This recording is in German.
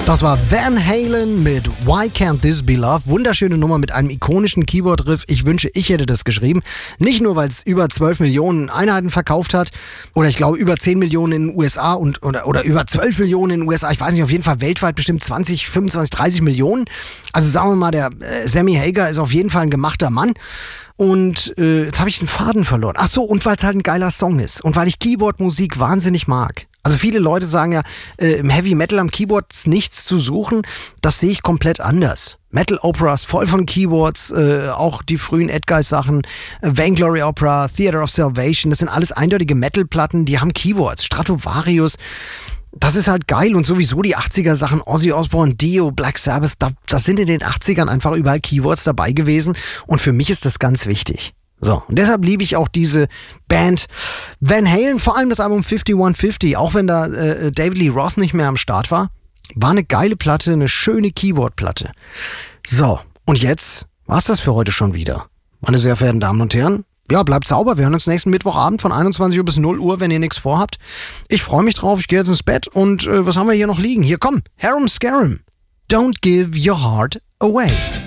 Das war Van Halen mit Why Can't This Be Love? Wunderschöne Nummer mit einem ikonischen Keyboard-Riff. Ich wünsche, ich hätte das geschrieben. Nicht nur, weil es über 12 Millionen Einheiten verkauft hat, oder ich glaube über 10 Millionen in den USA oder über 12 Millionen in den USA. Ich weiß nicht, auf jeden Fall weltweit bestimmt 20, 25, 30 Millionen. Also sagen wir mal, der Sammy Hagar ist auf jeden Fall ein gemachter Mann. Und jetzt habe ich den Faden verloren. Ach so, und weil es halt ein geiler Song ist. Und weil ich Keyboard-Musik wahnsinnig mag. Also viele Leute sagen ja, im Heavy Metal am Keyboard ist nichts zu suchen. Das sehe ich komplett anders. Metal Operas voll von Keyboards, auch die frühen Edguy-Sachen, Vainglory Opera, Theater of Salvation, das sind alles eindeutige Metal-Platten, die haben Keyboards. Stratovarius, das ist halt geil. Und sowieso die 80er-Sachen, Ozzy Osbourne, Dio, Black Sabbath, da sind in den 80ern einfach überall Keyboards dabei gewesen. Und für mich ist das ganz wichtig. So, und deshalb liebe ich auch diese Band Van Halen, vor allem das Album 5150, auch wenn da David Lee Roth nicht mehr am Start war. War eine geile Platte, eine schöne Keyboard-Platte. So, und jetzt war's das für heute schon wieder. Meine sehr verehrten Damen und Herren, ja, bleibt sauber. Wir hören uns nächsten Mittwochabend von 21 Uhr bis 0 Uhr, wenn ihr nichts vorhabt. Ich freue mich drauf, ich gehe jetzt ins Bett und was haben wir hier noch liegen? Hier, komm, Harum Scarum. Don't give your heart away.